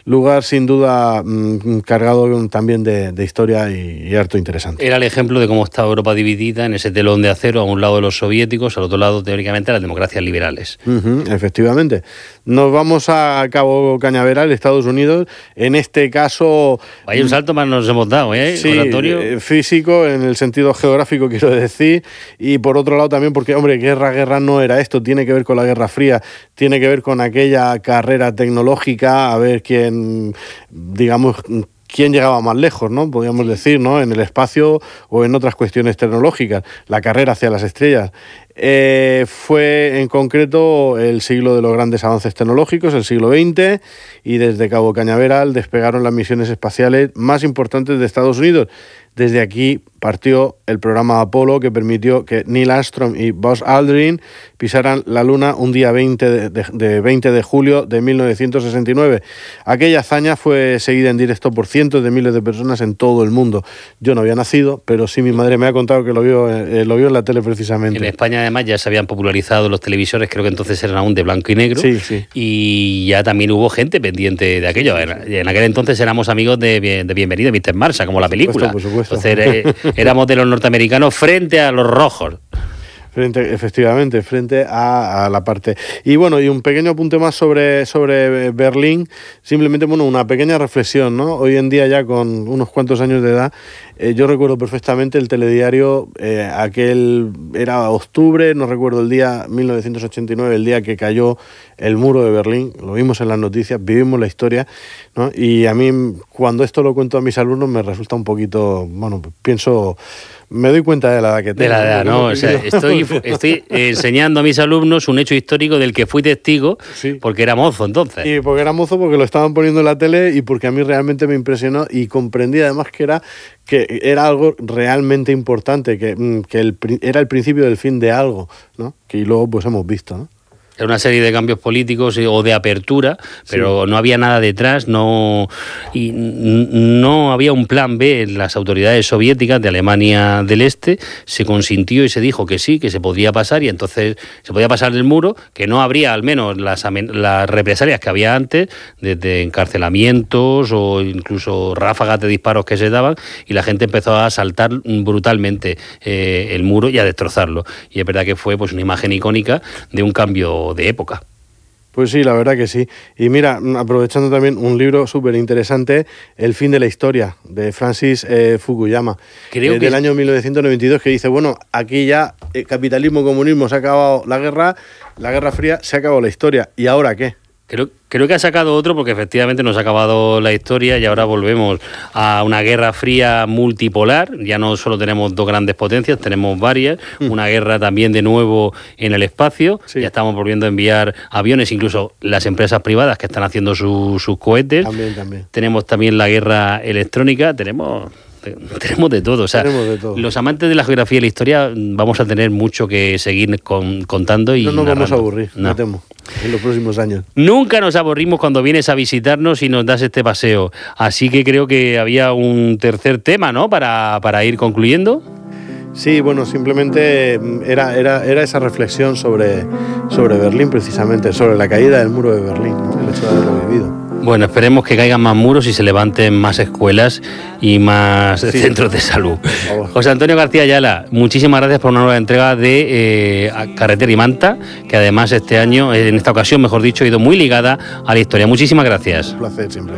lugar sin duda cargado también de historia y harto interesante. Era el ejemplo de cómo estaba Europa dividida en ese telón de acero, a un lado de los soviéticos, al otro lado teóricamente las democracias liberales. Efectivamente. Nos vamos a Cabo Cañaveral, Estados Unidos, en este caso... Vaya un salto más nos hemos dado, sí, Antonio. Físico, en el sentido geográfico quiero decir, y por otro lado también porque, hombre, guerra no era esto, tiene que ver con la Guerra Fría, tiene que ver con aquella carrera tecnológica, a ver quién, digamos... quién llegaba más lejos, ¿no? Podríamos decir, ¿no? En el espacio o en otras cuestiones tecnológicas, la carrera hacia las estrellas. Fue en concreto el siglo de los grandes avances tecnológicos, el siglo XX, y desde Cabo Cañaveral despegaron las misiones espaciales más importantes de Estados Unidos. Desde aquí partió el programa Apolo, que permitió que Neil Armstrong y Buzz Aldrin pisaran la Luna un día 20 de julio de 1969. Aquella hazaña fue seguida en directo por cientos de miles de personas en todo el mundo. Yo no había nacido, pero sí mi madre me ha contado que lo vio en la tele precisamente. En España además ya se habían popularizado los televisores, creo que entonces eran aún de blanco y negro, sí. Y ya también hubo gente pendiente de aquello. En aquel entonces éramos amigos de Bienvenido Mr. Marsa, como la película. Por supuesto. Entonces éramos de los norteamericanos frente a los rojos. Efectivamente, frente a la parte. Y bueno, y un pequeño apunte más sobre Berlín, simplemente, bueno, una pequeña reflexión, ¿no? Hoy en día, ya con unos cuantos años de edad, yo recuerdo perfectamente el telediario, aquel era octubre, no recuerdo el día, 1989, el día que cayó el muro de Berlín, lo vimos en las noticias, vivimos la historia, ¿no? Y a mí, cuando esto lo cuento a mis alumnos, me resulta un poquito, bueno, pienso... Me doy cuenta de la edad que tengo. De la edad, ¿no? O sea, estoy enseñando a mis alumnos un hecho histórico del que fui testigo, sí, porque era mozo entonces. Y porque era mozo, porque lo estaban poniendo en la tele y porque a mí realmente me impresionó y comprendí además que era algo realmente importante, que era el principio del fin de algo, ¿no? Que luego pues hemos visto, ¿no? Era una serie de cambios políticos o de apertura, pero sí, no había nada detrás, no había un plan B en las autoridades soviéticas de Alemania del Este. Se consintió y se dijo que sí, que se podía pasar, y entonces se podía pasar el muro, que no habría al menos las represalias que había antes, desde encarcelamientos o incluso ráfagas de disparos que se daban, y la gente empezó a asaltar brutalmente el muro y a destrozarlo. Y es verdad que fue pues una imagen icónica de un cambio de época. Pues sí, la verdad que sí. Y mira, aprovechando también un libro súper interesante, El fin de la historia, de Francis Fukuyama, del año 1992, que dice, bueno, aquí ya capitalismo, comunismo, se ha acabado la Guerra Fría, se ha acabado la historia, ¿y ahora qué? Creo que ha sacado otro, porque efectivamente nos ha acabado la historia y ahora volvemos a una guerra fría multipolar. Ya no solo tenemos dos grandes potencias, tenemos varias. Una guerra también de nuevo en el espacio. Sí. Ya estamos volviendo a enviar aviones, incluso las empresas privadas que están haciendo sus cohetes. También. Tenemos también la guerra electrónica, tenemos de todo. O sea, los amantes de la geografía y la historia vamos a tener mucho que seguir contando y no nos vamos a aburrir, no. Me temo, en los próximos años. Nunca nos aburrimos cuando vienes a visitarnos y nos das este paseo. Así que creo que había un tercer tema, ¿no?, para ir concluyendo. Sí, bueno, simplemente era esa reflexión sobre Berlín, precisamente, sobre la caída del muro de Berlín, ¿no? El hecho de haberlo vivido. Bueno, esperemos que caigan más muros y se levanten más escuelas y más centros de salud. José Antonio García Ayala, muchísimas gracias por una nueva entrega de Carretera y Manta, que además este año, en esta ocasión, mejor dicho, ha ido muy ligada a la historia. Muchísimas gracias. Un placer siempre.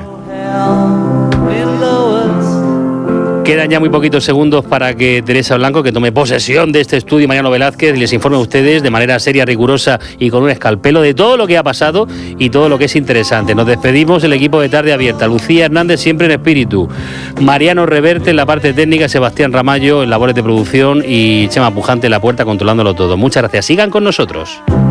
Quedan ya muy poquitos segundos para que Teresa Blanco, que tome posesión de este estudio, Mariano Velázquez, y les informe a ustedes de manera seria, rigurosa y con un escalpelo de todo lo que ha pasado y todo lo que es interesante. Nos despedimos, el equipo de Tarde Abierta. Lucía Hernández siempre en espíritu, Mariano Reverte en la parte técnica, Sebastián Ramallo en labores de producción y Chema Pujante en la puerta controlándolo todo. Muchas gracias. Sigan con nosotros.